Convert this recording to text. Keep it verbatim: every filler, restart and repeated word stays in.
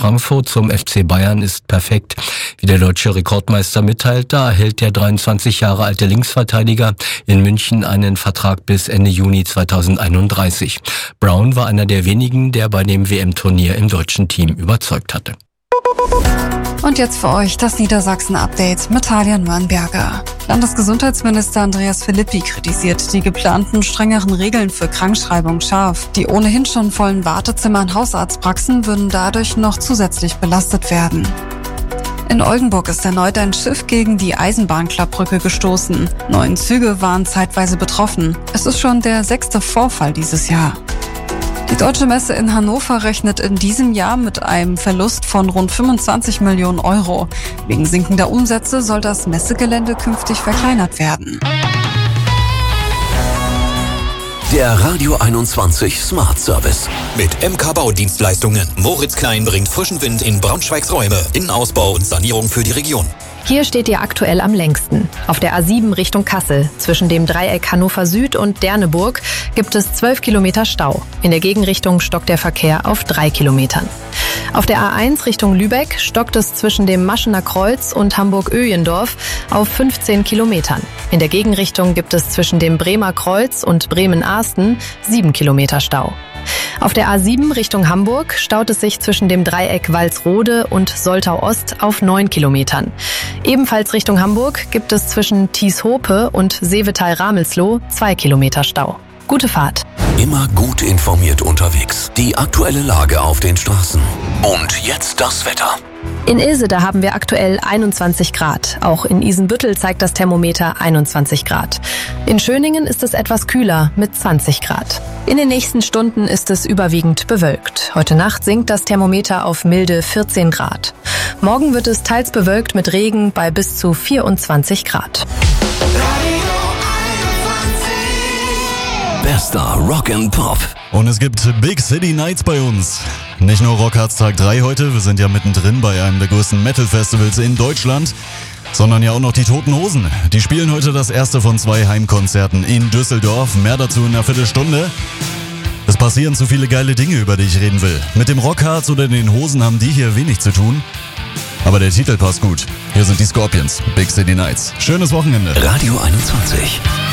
Frankfurt zum F C Bayern ist perfekt. Wie der deutsche Rekordmeister mitteilt, da erhält der dreiundzwanzig Jahre alte Linksverteidiger in München einen Vertrag bis Ende Juni zweitausendeinunddreißig. Brown war einer der wenigen, der bei dem W M-Turnier im deutschen Team überzeugt hatte. Und jetzt für euch das Niedersachsen-Update mit Talia Nürnberger. Landesgesundheitsminister Andreas Philippi kritisiert die geplanten strengeren Regeln für Krankschreibung scharf. Die ohnehin schon vollen Wartezimmer in Hausarztpraxen würden dadurch noch zusätzlich belastet werden. In Oldenburg ist erneut ein Schiff gegen die Eisenbahnklappbrücke gestoßen. Neun Züge waren zeitweise betroffen. Es ist schon der sechste Vorfall dieses Jahr. Die Deutsche Messe in Hannover rechnet in diesem Jahr mit einem Verlust von rund fünfundzwanzig Millionen Euro. Wegen sinkender Umsätze soll das Messegelände künftig verkleinert werden. Der Radio einundzwanzig Smart Service. Mit M K Baudienstleistungen. Moritz Klein bringt frischen Wind in Braunschweigs Räume. Innenausbau und Sanierung für die Region. Hier steht ihr aktuell am längsten. Auf der A sieben Richtung Kassel. Zwischen dem Dreieck Hannover Süd und Derneburg gibt es zwölf Kilometer Stau. In der Gegenrichtung stockt der Verkehr auf drei Kilometern. Auf der A eins Richtung Lübeck stockt es zwischen dem Maschener Kreuz und Hamburg-Öjendorf auf fünfzehn Kilometern. In der Gegenrichtung gibt es zwischen dem Bremer Kreuz und Bremen-Arsten sieben Kilometer Stau. Auf der A sieben Richtung Hamburg staut es sich zwischen dem Dreieck Walsrode und Soltau-Ost auf neun Kilometern. Ebenfalls Richtung Hamburg gibt es zwischen Thieshope und Seevetal-Ramelsloh zwei Kilometer Stau. Gute Fahrt. Immer gut informiert unterwegs. Die aktuelle Lage auf den Straßen. Und jetzt das Wetter. In Ilsede haben wir aktuell einundzwanzig Grad. Auch in Isenbüttel zeigt das Thermometer einundzwanzig Grad. In Schöningen ist es etwas kühler mit zwanzig Grad. In den nächsten Stunden ist es überwiegend bewölkt. Heute Nacht sinkt das Thermometer auf milde vierzehn Grad. Morgen wird es teils bewölkt mit Regen bei bis zu vierundzwanzig Grad. Bester Rock and Pop. Und es gibt Big City Nights bei uns. Nicht nur Rockharz Tag drei heute, wir sind ja mittendrin bei einem der größten Metal-Festivals in Deutschland, sondern ja auch noch die Toten Hosen. Die spielen heute das erste von zwei Heimkonzerten in Düsseldorf. Mehr dazu in einer Viertelstunde. Es passieren zu viele geile Dinge, über die ich reden will. Mit dem Rockharz oder den Hosen haben die hier wenig zu tun. Aber der Titel passt gut. Hier sind die Scorpions, Big City Nights. Schönes Wochenende. Radio einundzwanzig.